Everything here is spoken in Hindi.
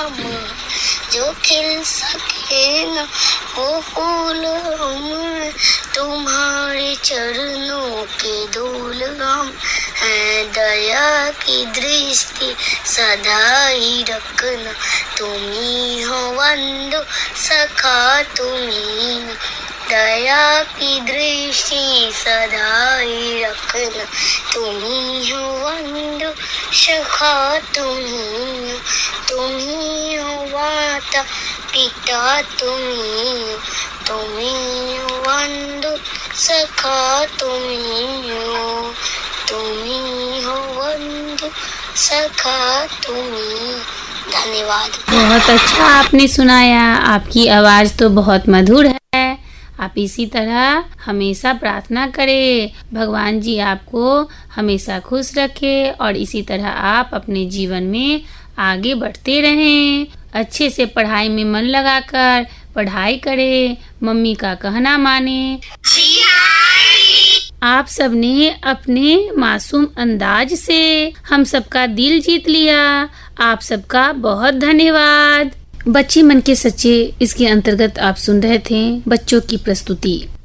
नाम जो खिल सके न वो फूल हम, तुम्हारे चरणों के धूल हम हैं। दया की दृष्टि सदा ही रखना, तुम्ही हो बंधु सखा तुम्ही। दया की दृष्टि सदा ही रखना, तुम्ही हो बंधु सखा तुम्ही। तुम्ही हो माता पिता तुम्ही, तुम्ही हो बंधु सखा तुम्ही हो। तुम्ही हो बंधु सखा तुम्ही। धन्यवाद। बहुत अच्छा आपने सुनाया। आपकी आवाज तो बहुत मधुर है। आप इसी तरह हमेशा प्रार्थना करें, भगवान जी आपको हमेशा खुश रखे और इसी तरह आप अपने जीवन में आगे बढ़ते रहें। अच्छे से पढ़ाई में मन लगाकर पढ़ाई करें, मम्मी का कहना माने। आप सबने अपने मासूम अंदाज से हम सबका दिल जीत लिया। आप सबका बहुत धन्यवाद। बच्चे मन के सच्चे इसके अंतर्गत आप सुन रहे थे बच्चों की प्रस्तुति।